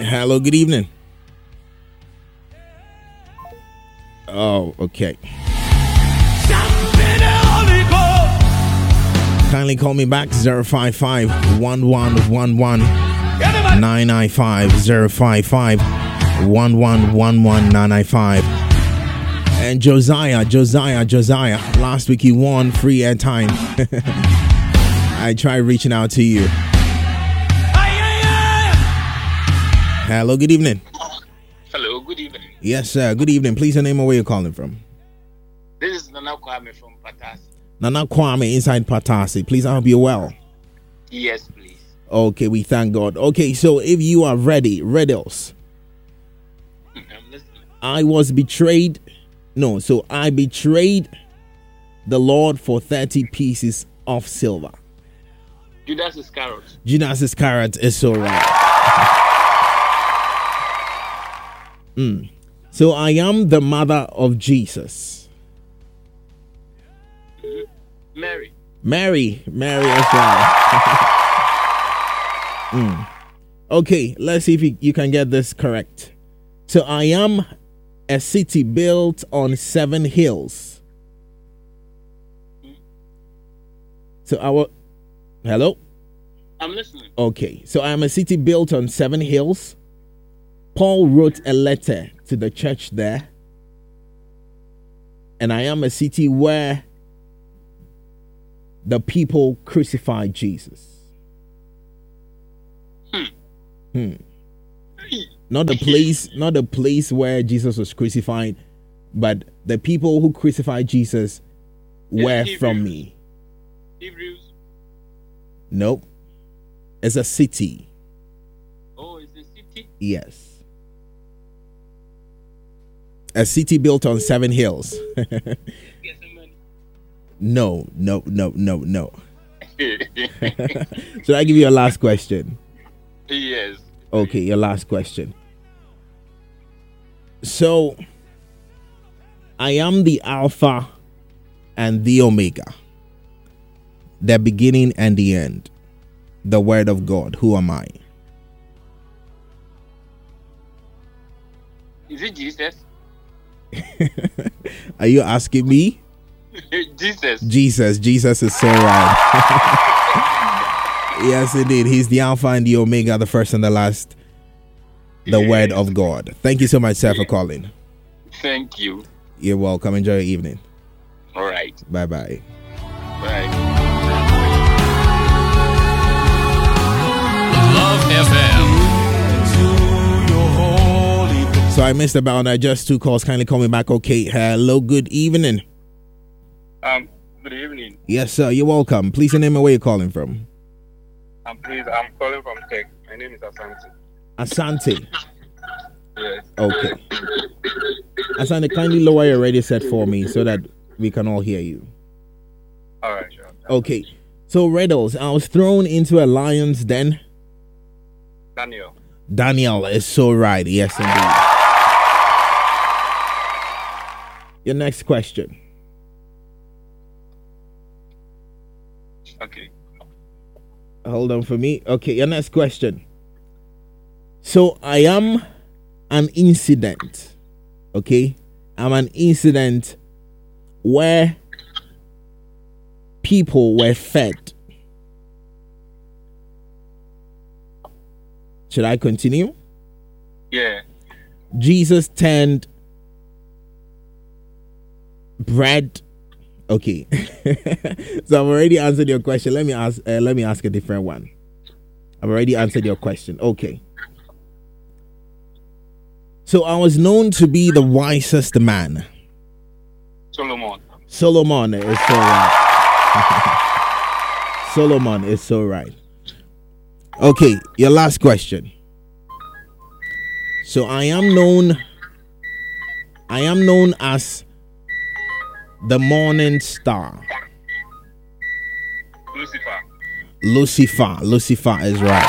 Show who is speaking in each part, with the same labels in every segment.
Speaker 1: Hello, good evening. Oh, okay. Kindly call me back 055 1111 995 055 1111 995. And Josiah. Last week you won free airtime. I tried reaching out to you. Hello, good evening.
Speaker 2: Hello, good evening.
Speaker 1: Yes, sir. Good evening. Please, your name and where you're calling from.
Speaker 2: This is Nana Kwame from Patasi.
Speaker 1: Nana Kwame inside Patasi. Please, I hope you're well.
Speaker 2: Yes, please.
Speaker 1: Okay, we thank God. Okay, so if you are ready, riddles.
Speaker 2: I'm listening.
Speaker 1: I betrayed the Lord for 30 pieces of silver.
Speaker 2: Judas Iscariot.
Speaker 1: Judas Iscariot is so right. So I am the mother of Jesus. Mary is right. Okay, let's see if you can get this correct. So I am a city built on 7 hills. So hello?
Speaker 2: I'm listening.
Speaker 1: Okay, so I am a city built on 7 hills. Paul wrote a letter to the church there. And I am a city where the people crucified Jesus. Not the place where Jesus was crucified, but the people who crucified Jesus were from me.
Speaker 2: Hebrews.
Speaker 1: Nope. It's a city.
Speaker 2: Oh, it's a city?
Speaker 1: Yes. A city built on 7 hills. No. Should I give you a last question?
Speaker 2: Yes.
Speaker 1: Okay, your last question. So, I am the Alpha and the Omega, the beginning and the end, the Word of God. Who am I?
Speaker 2: Is it Jesus?
Speaker 1: Are you asking me? Jesus is so right. Yes, indeed. He's the Alpha and the Omega, the first and the last, the Word of God. Thank you so much, sir, for calling.
Speaker 2: Thank you.
Speaker 1: You're welcome. Enjoy your evening.
Speaker 2: All right.
Speaker 1: Bye-bye.
Speaker 2: Bye.
Speaker 3: Love FM.
Speaker 1: So I missed about just 2 calls. Kindly call me back. Okay. Hello. Good evening.
Speaker 2: Good evening.
Speaker 1: Yes, sir. You're welcome. Please name and where you're calling from.
Speaker 2: I'm calling from Tech. My name is Asante.
Speaker 1: Asante.
Speaker 2: Yes.
Speaker 1: Okay. Asante, kindly lower your radio set for me so that we can all hear you.
Speaker 2: All right, sure.
Speaker 1: Okay. So riddles. I was thrown into a lion's den. Daniel is so right. Yes, indeed. Your next question.
Speaker 2: Okay.
Speaker 1: Hold on for me. Okay, your next question. So I am an incident. Okay? I'm an incident where people were fed. Should I continue?
Speaker 2: Yeah.
Speaker 1: Jesus turned bread. Okay. So I've already answered your question. Let me ask a different one. I've already answered your question. Okay. So I was known to be the wisest man.
Speaker 2: Solomon
Speaker 1: is so right. Solomon is so right. Okay, your last question. So I am known as the morning star. Lucifer is right.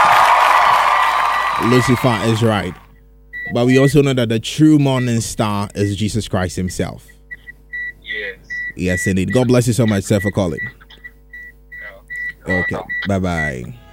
Speaker 1: Lucifer is right. But we also know that the true morning star is Jesus Christ himself.
Speaker 2: Yes.
Speaker 1: Yes, indeed. God bless you so much, sir, for calling. Okay. Bye-bye.